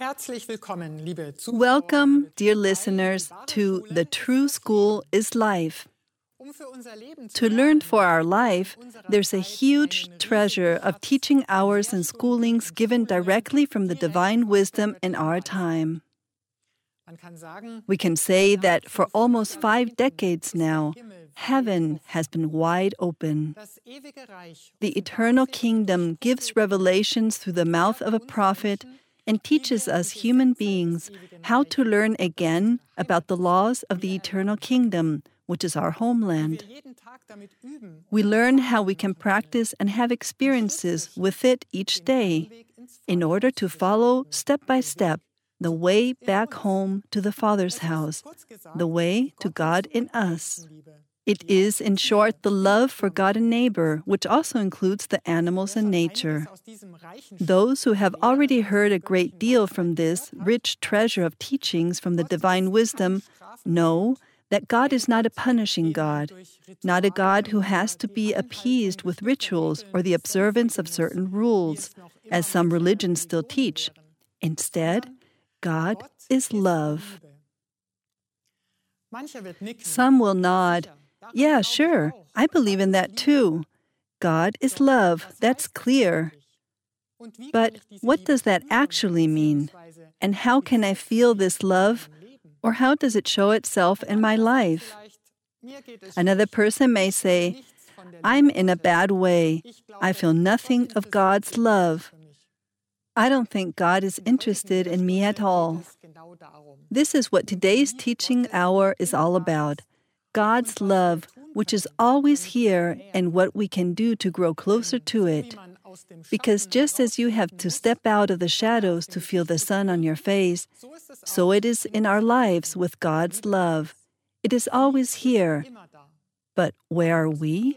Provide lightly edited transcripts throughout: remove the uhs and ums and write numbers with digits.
Welcome, dear listeners, to The True School is Life. To learn for our life, there's a huge treasure of teaching hours and schoolings given directly from the divine wisdom in our time. We can say that for almost 5 decades now, heaven has been wide open. The eternal kingdom gives revelations through the mouth of a prophet and teaches us human beings how to learn again about the laws of the eternal kingdom, which is our homeland. We learn how we can practice and have experiences with it each day in order to follow step by step the way back home to the Father's house, the way to God in us. It is, in short, the love for God and neighbor, which also includes the animals and nature. Those who have already heard a great deal from this rich treasure of teachings from the divine wisdom know that God is not a punishing God, not a God who has to be appeased with rituals or the observance of certain rules, as some religions still teach. Instead, God is love. Some will nod, "Yeah, sure, I believe in that too. God is love, that's clear." But what does that actually mean? And how can I feel this love? Or how does it show itself in my life? Another person may say, "I'm in a bad way. I feel nothing of God's love. I don't think God is interested in me at all." This is what today's teaching hour is all about. God's love, which is always here, and what we can do to grow closer to it. Because just as you have to step out of the shadows to feel the sun on your face, so it is in our lives with God's love. It is always here. But where are we?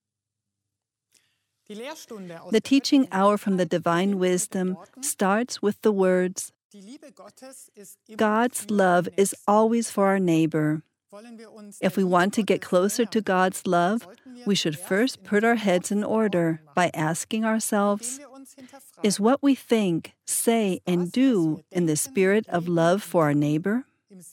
The teaching hour from the divine wisdom starts with the words, "God's love is always for our neighbor." If we want to get closer to God's love, we should first put our heads in order by asking ourselves, is what we think, say, and do in the spirit of love for our neighbor?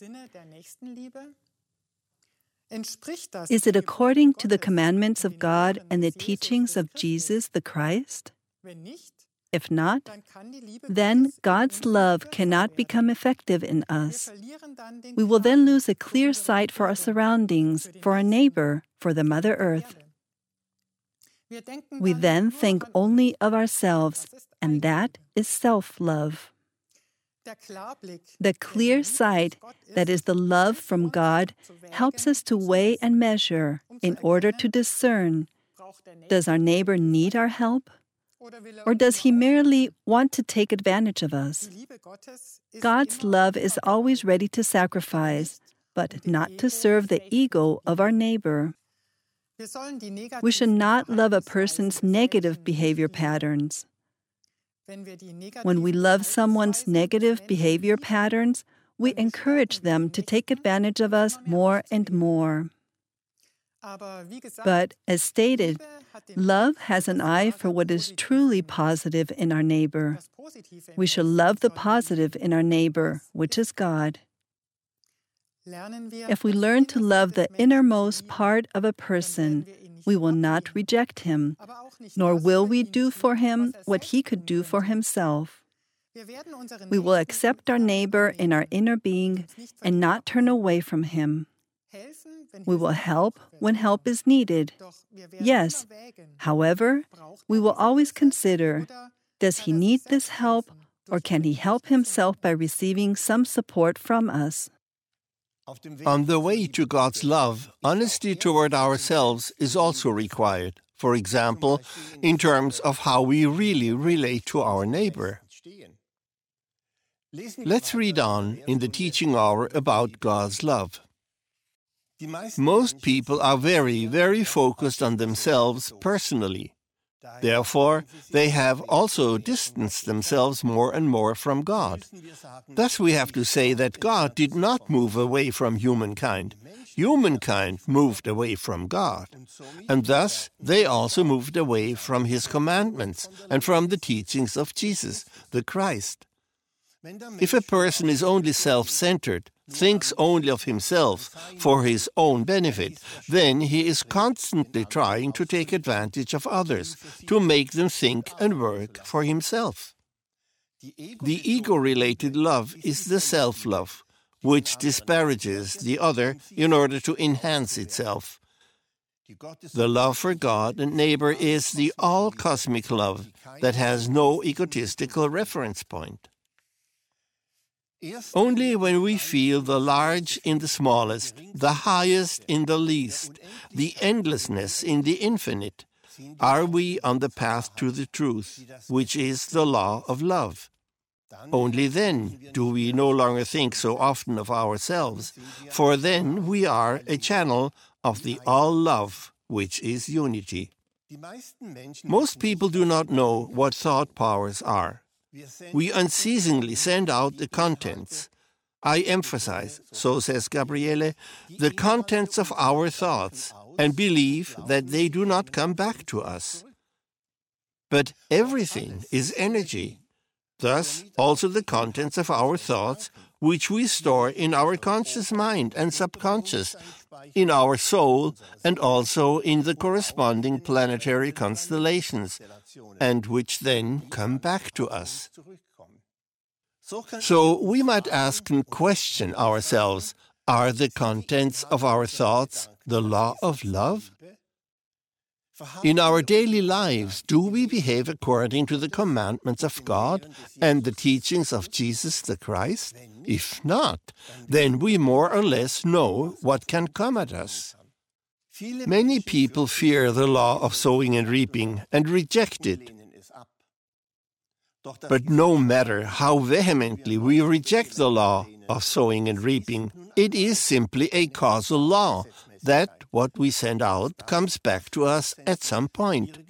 Is it according to the commandments of God and the teachings of Jesus the Christ? If not, then God's love cannot become effective in us. We will then lose a clear sight for our surroundings, for our neighbor, for the Mother Earth. We then think only of ourselves, and that is self-love. The clear sight, that is the love from God, helps us to weigh and measure in order to discern, does our neighbor need our help? Or does he merely want to take advantage of us? God's love is always ready to sacrifice, but not to serve the ego of our neighbor. We should not love a person's negative behavior patterns. When we love someone's negative behavior patterns, we encourage them to take advantage of us more and more. But, as stated, love has an eye for what is truly positive in our neighbor. We should love the positive in our neighbor, which is God. If we learn to love the innermost part of a person, we will not reject him, nor will we do for him what he could do for himself. We will accept our neighbor in our inner being and not turn away from him. We will help when help is needed. Yes, however, we will always consider, does he need this help, or can he help himself by receiving some support from us? On the way to God's love, honesty toward ourselves is also required. For example, in terms of how we really relate to our neighbor. Let's read on in the teaching hour about God's love. Most people are very, very focused on themselves personally. Therefore, they have also distanced themselves more and more from God. Thus, we have to say that God did not move away from humankind. Humankind moved away from God. And thus, they also moved away from His commandments and from the teachings of Jesus, the Christ. If a person is only self-centered, thinks only of himself for his own benefit, then he is constantly trying to take advantage of others, to make them think and work for himself. The ego-related love is the self-love, which disparages the other in order to enhance itself. The love for God and neighbor is the all-cosmic love that has no egotistical reference point. Only when we feel the large in the smallest, the highest in the least, the endlessness in the infinite, are we on the path to the truth, which is the law of love. Only then do we no longer think so often of ourselves, for then we are a channel of the all-love, which is unity. Most people do not know what thought powers are. We unceasingly send out the contents. I emphasize, so says Gabriele, the contents of our thoughts, and believe that they do not come back to us. But everything is energy. Thus, also the contents of our thoughts, which we store in our conscious mind and subconscious, in our soul, and also in the corresponding planetary constellations, and which then come back to us. So we might ask and question ourselves, are the contents of our thoughts the law of love? In our daily lives, do we behave according to the commandments of God and the teachings of Jesus the Christ? If not, then we more or less know what can come at us. Many people fear the law of sowing and reaping and reject it. But no matter how vehemently we reject the law of sowing and reaping, it is simply a causal law that what we send out comes back to us at some point.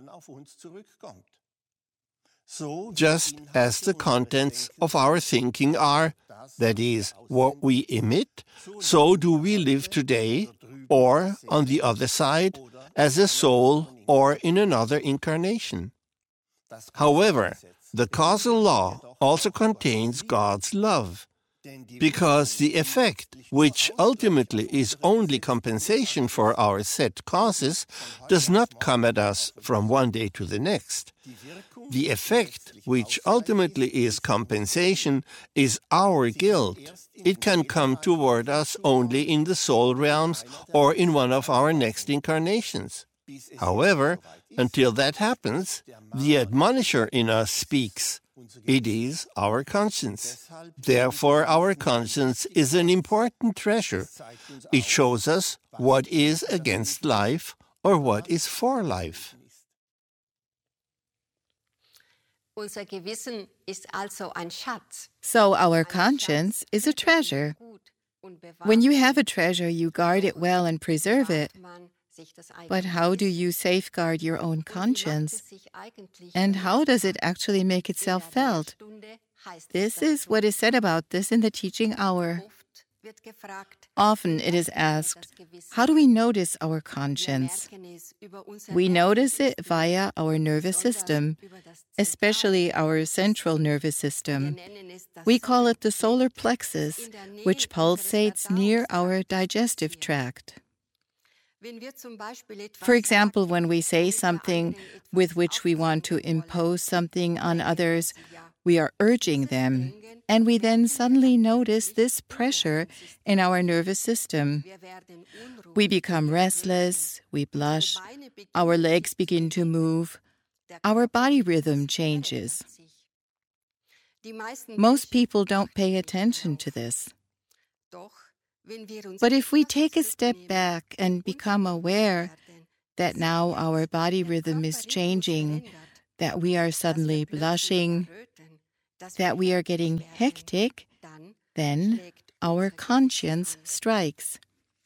Just as the contents of our thinking are, that is, what we emit, so do we live today, or, on the other side, as a soul or in another incarnation. However, the causal law also contains God's love, because the effect, which ultimately is only compensation for our set causes, does not come at us from one day to the next. The effect, which ultimately is compensation, is our guilt. It can come toward us only in the soul realms or in one of our next incarnations. However, until that happens, the admonisher in us speaks. It is our conscience. Therefore, our conscience is an important treasure. It shows us what is against life or what is for life. So our conscience is a treasure. When you have a treasure, you guard it well and preserve it. But how do you safeguard your own conscience? And how does it actually make itself felt? This is what is said about this in the teaching hour. Often it is asked, how do we notice our conscience? We notice it via our nervous system, especially our central nervous system. We call it the solar plexus, which pulsates near our digestive tract. For example, when we say something with which we want to impose something on others, we are urging them, and we then suddenly notice this pressure in our nervous system. We become restless, we blush, our legs begin to move, our body rhythm changes. Most people don't pay attention to this. But if we take a step back and become aware that now our body rhythm is changing, that we are suddenly blushing, that we are getting hectic, then our conscience strikes.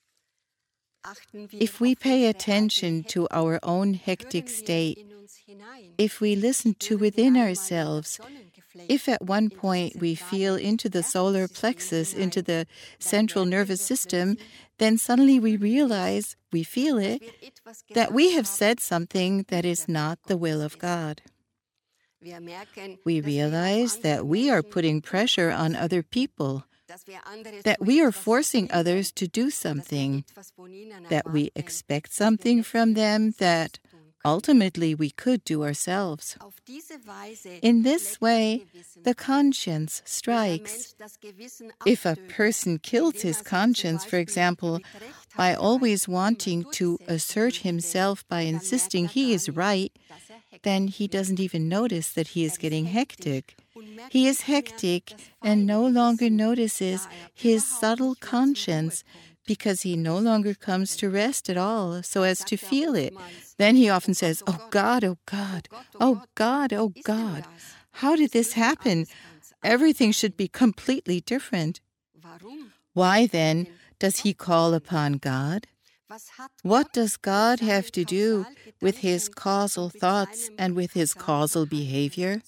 If we pay attention to our own hectic state, if we listen to within ourselves, if at one point we feel into the solar plexus, into the central nervous system, then suddenly we realize, we feel it, that we have said something that is not the will of God. We realize that we are putting pressure on other people, that we are forcing others to do something, that we expect something from them that ultimately we could do ourselves. In this way, the conscience strikes. If a person kills his conscience, for example, by always wanting to assert himself by insisting he is right, then he doesn't even notice that he is getting hectic. He is hectic and no longer notices his subtle conscience because he no longer comes to rest at all so as to feel it. Then he often says, "Oh God, oh God, oh God, oh God, how did this happen? Everything should be completely different." Why then does he call upon God? What does God have to do with his causal thoughts and with his causal behavior?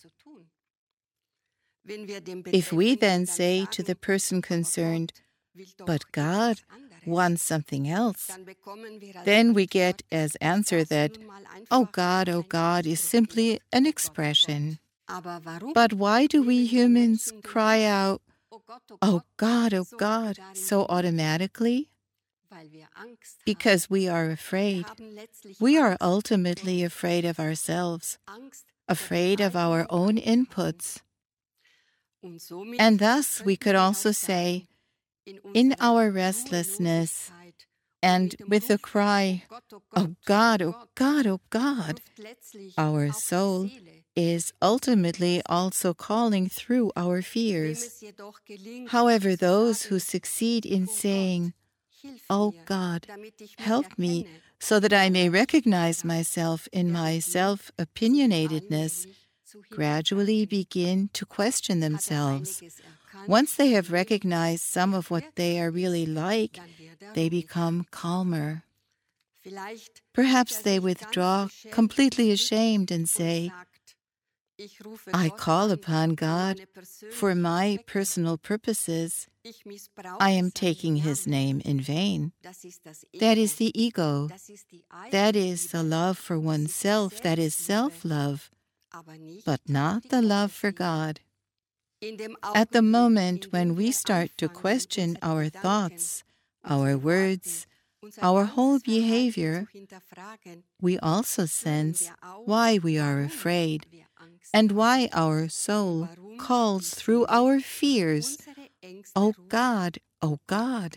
If we then say to the person concerned, "But God wants something else," then we get as answer that, oh God, is simply an expression. But why do we humans cry out, oh God, so automatically? Because we are afraid. We are ultimately afraid of ourselves, afraid of our own inputs. And thus we could also say, in our restlessness and with the cry, oh God, oh God, oh God, our soul is ultimately also calling through our fears. However, those who succeed in saying, oh God, help me so that I may recognize myself in my self-opinionatedness, gradually begin to question themselves. Once they have recognized some of what they are really like, they become calmer. Perhaps they withdraw completely ashamed and say, I call upon God for my personal purposes. I am taking his name in vain. That is the ego. That is the love for oneself. That is self-love, but not the love for God. At the moment when we start to question our thoughts, our words, our whole behavior, we also sense why we are afraid and why our soul calls through our fears, oh God, oh God.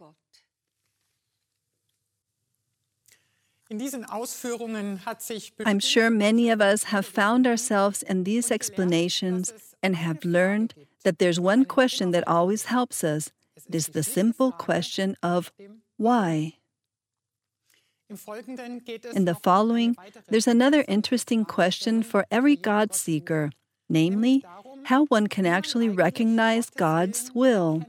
I'm sure many of us have found ourselves in these explanations and have learned that there's one question that always helps us. It is the simple question of why. In the following, there's another interesting question for every God seeker, namely, how one can actually recognize God's will.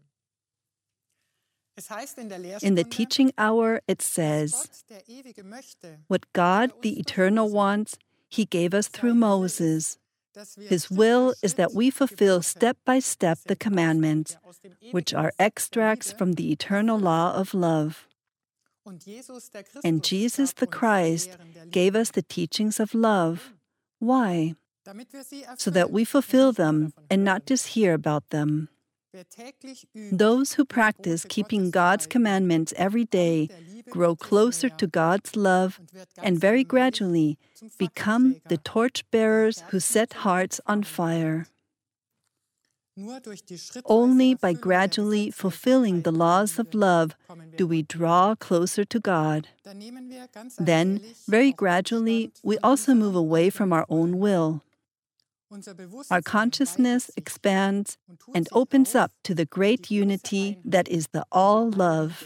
In the teaching hour, it says, what God, the Eternal, wants, He gave us through Moses. His will is that we fulfill step by step the commandments, which are extracts from the eternal law of love. And Jesus the Christ gave us the teachings of love. Why? So that we fulfill them and not just hear about them. Those who practice keeping God's commandments every day grow closer to God's love and very gradually become the torchbearers who set hearts on fire. Only by gradually fulfilling the laws of love do we draw closer to God. Then, very gradually, we also move away from our own will. Our consciousness expands and opens up to the great unity that is the all-love.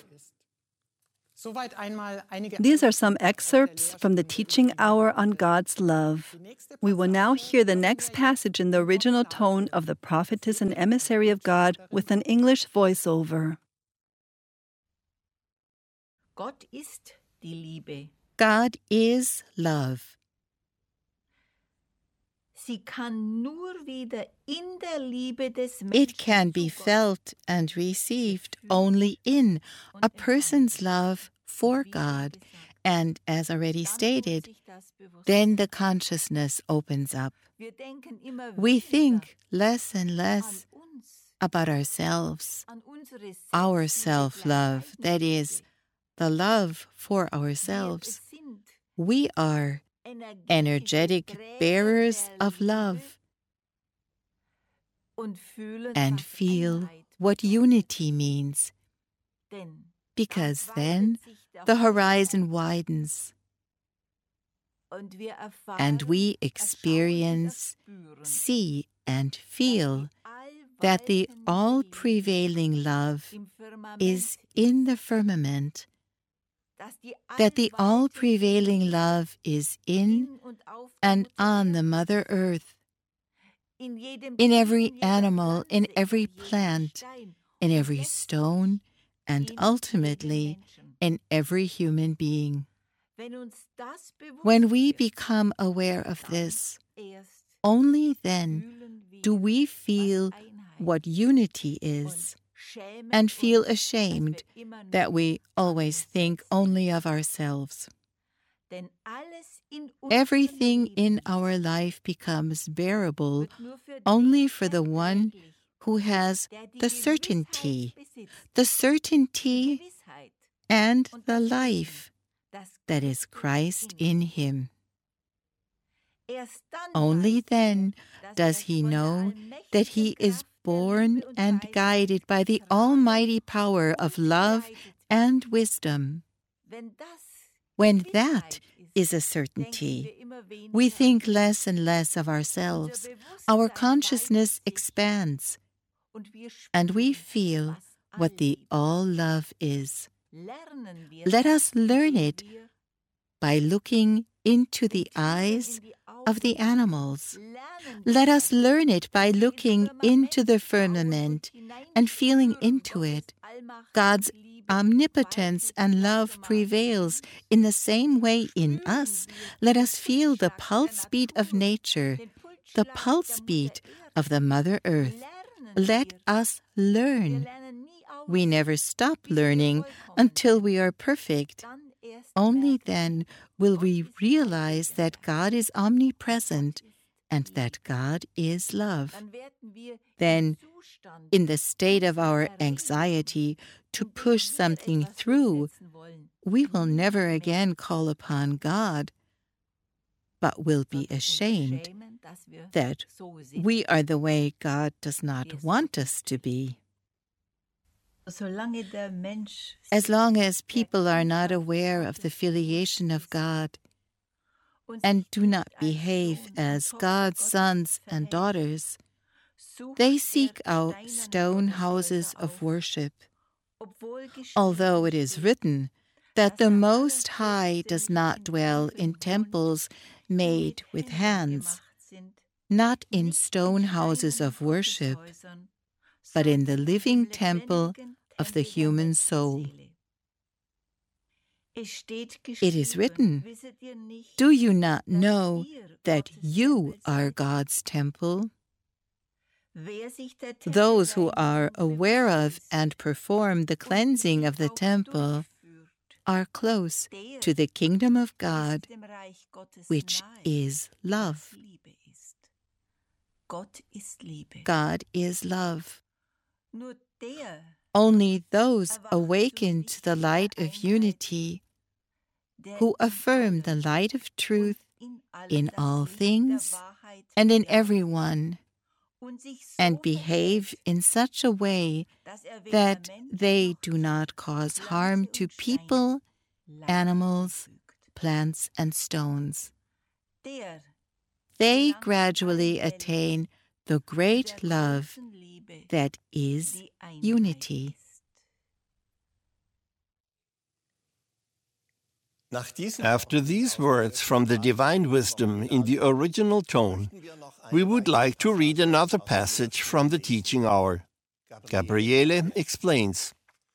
These are some excerpts from the teaching hour on God's love. We will now hear the next passage in the original tone of the prophetess and emissary of God with an English voiceover. Gott ist die Liebe. God is love. Sie kann nur wieder in der Liebe des Menschen. It can be felt and received only in a person's love for God And as already stated, then the consciousness opens up. We think less and less about ourselves, our self-love, that is, the love for ourselves. We are energetic bearers of love and feel what unity means, because then the horizon widens and we experience, see, and feel that the all-prevailing love is in the firmament, that the all-prevailing love is in and on the Mother Earth, in every animal, in every plant, in every stone, and ultimately in every human being. When we become aware of this, only then do we feel what unity is and feel ashamed that we always think only of ourselves. Everything in our life becomes bearable only for the one who has the certainty and the life that is Christ in him. Only then does he know that he is born and guided by the almighty power of love and wisdom. When that is a certainty, we think less and less of ourselves. Our consciousness expands, and we feel what the all-love is. Let us learn it by looking into the eyes of the animals. Let us learn it by looking into the firmament and feeling into it. God's omnipotence and love prevails in the same way in us. Let us feel the pulse beat of nature, the pulse beat of the Mother Earth. Let us learn. We never stop learning until we are perfect. Only then will we realize that God is omnipresent and that God is love. Then, in the state of our anxiety to push something through, we will never again call upon God, but will be ashamed that we are the way God does not want us to be. As long as people are not aware of the filiation of God and do not behave as God's sons and daughters, they seek out stone houses of worship, although it is written that the Most High does not dwell in temples made with hands, not in stone houses of worship, but in the living temple of the human soul. It is written, "Do you not know that you are God's temple?" Those who are aware of and perform the cleansing of the temple are close to the kingdom of God, which is love. God is love. Only those awakened to the light of unity, who affirm the light of truth in all things and in everyone, and behave in such a way that they do not cause harm to people, animals, plants, and stones. They gradually attain the great love that is unity. After these words from the divine wisdom in the original tone, we would like to read another passage from the teaching hour. Gabriele explains,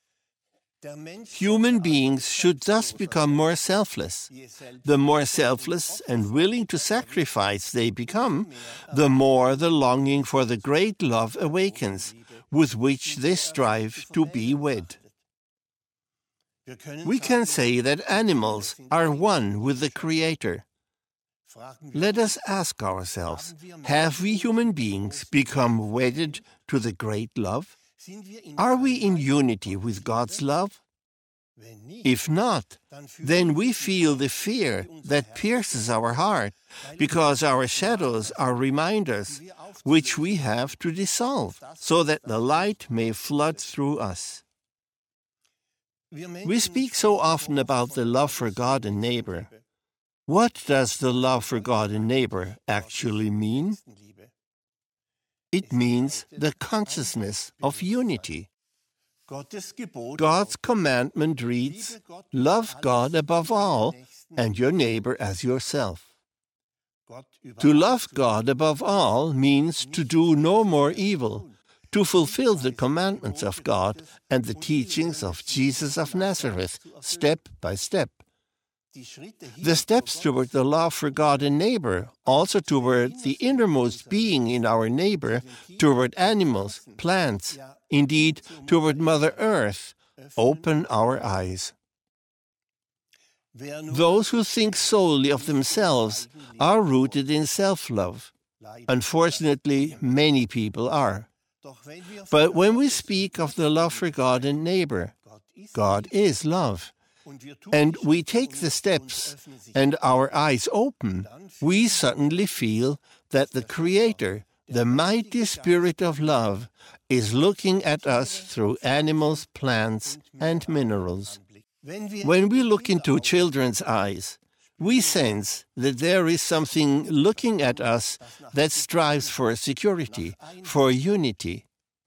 "Human beings should thus become more selfless. The more selfless and willing to sacrifice they become, the more the longing for the great love awakens, with which they strive to be wed." We can say that animals are one with the Creator. Let us ask ourselves, have we human beings become wedded to the great love? Are we in unity with God's love? If not, then we feel the fear that pierces our heart, because our shadows are reminders which we have to dissolve, so that the light may flood through us. We speak so often about the love for God and neighbor. What does the love for God and neighbor actually mean? It means the consciousness of unity. God's commandment reads, "Love God above all and your neighbor as yourself." To love God above all means to do no more evil, to fulfill the commandments of God and the teachings of Jesus of Nazareth, step by step. The steps toward the love for God and neighbor, also toward the innermost being in our neighbor, toward animals, plants, indeed toward Mother Earth, open our eyes. Those who think solely of themselves are rooted in self-love. Unfortunately, many people are. But when we speak of the love for God and neighbor, God is love, and we take the steps and our eyes open, we suddenly feel that the Creator, the mighty Spirit of love, is looking at us through animals, plants, and minerals. When we look into children's eyes, we sense that there is something looking at us that strives for security, for unity.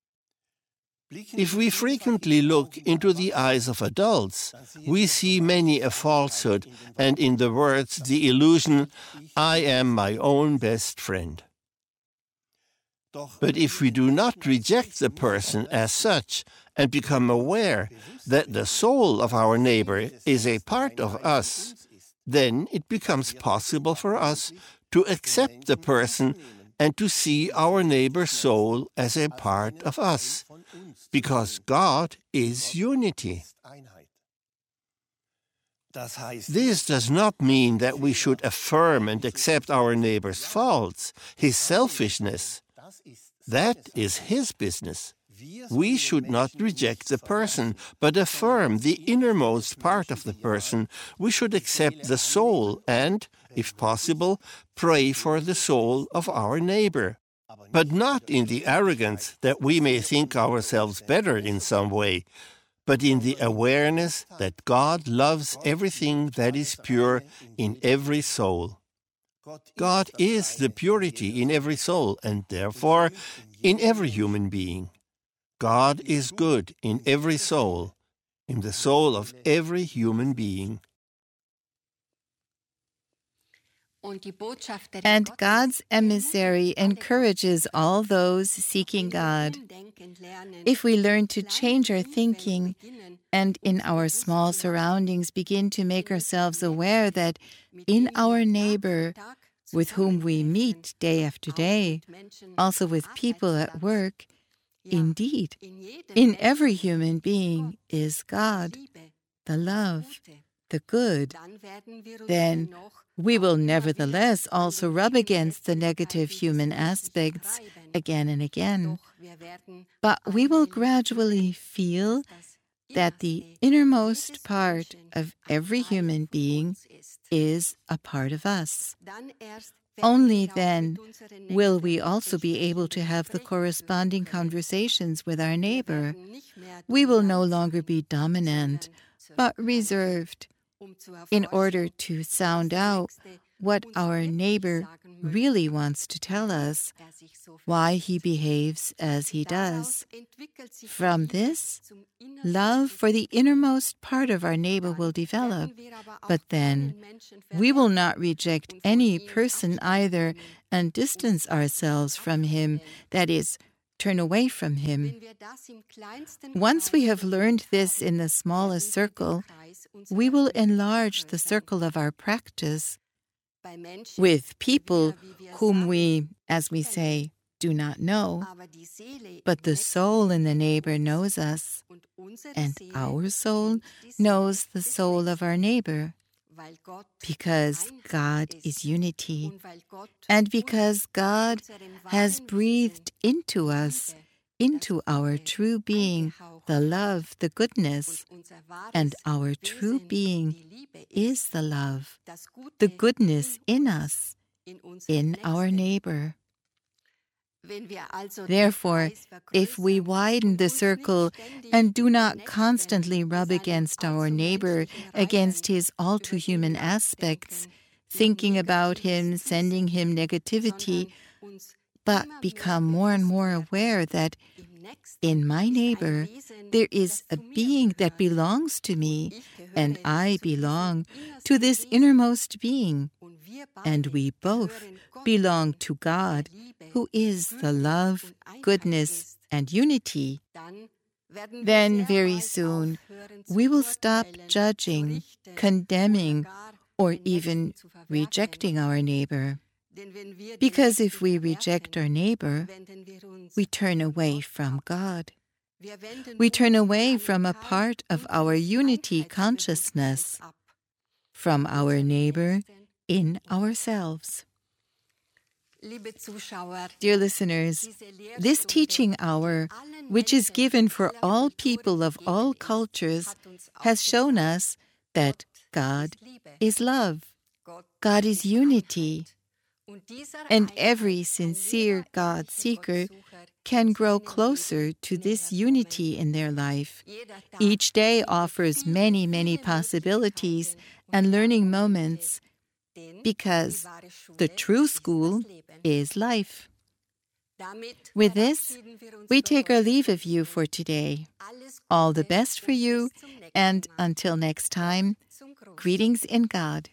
If we frequently look into the eyes of adults, we see many a falsehood and, in the words, the illusion, "I am my own best friend." But if we do not reject the person as such and become aware that the soul of our neighbor is a part of us, then it becomes possible for us to accept the person and to see our neighbor's soul as a part of us, because God is unity. This does not mean that we should affirm and accept our neighbor's faults, his selfishness. That is his business. We should not reject the person, but affirm the innermost part of the person. We should accept the soul and, if possible, pray for the soul of our neighbor, but not in the arrogance that we may think ourselves better in some way, but in the awareness that God loves everything that is pure in every soul. God is the purity in every soul, and therefore in every human being. God is good in every soul, in the soul of every human being. And God's emissary encourages all those seeking God. If we learn to change our thinking and in our small surroundings begin to make ourselves aware that in our neighbor, with whom we meet day after day, also with people at work, indeed, in every human being is God, the love, the good, then we will nevertheless also rub against the negative human aspects again and again. But we will gradually feel that the innermost part of every human being is a part of us. Only then will we also be able to have the corresponding conversations with our neighbor. We will no longer be dominant, but reserved, in order to sound out what our neighbor really wants to tell us, why he behaves as he does. From this, love for the innermost part of our neighbor will develop, but then we will not reject any person either and distance ourselves from him, that is, turn away from him. Once we have learned this in the smallest circle, we will enlarge the circle of our practice with people whom we, as we say, do not know, but the soul in the neighbor knows us, and our soul knows the soul of our neighbor, because God is unity, and because God has breathed into us, into our true being, the love, the goodness, and our true being is the love, the goodness in us, in our neighbor. Therefore, if we widen the circle and do not constantly rub against our neighbor, against his all-too-human aspects, thinking about him, sending him negativity, but become more and more aware that in my neighbor there is a being that belongs to me, and I belong to this innermost being, and we both belong to God, who is the love, goodness, and unity, then very soon we will stop judging, condemning, or even rejecting our neighbor. Because if we reject our neighbor, we turn away from God. We turn away from a part of our unity consciousness, from our neighbor in ourselves. Dear listeners, this teaching hour, which is given for all people of all cultures, has shown us that God is love, God is unity, and every sincere God-seeker can grow closer to this unity in their life. Each day offers many, many possibilities and learning moments, because the true school is life. With this, we take our leave of you for today. All the best for you, and until next time, greetings in God.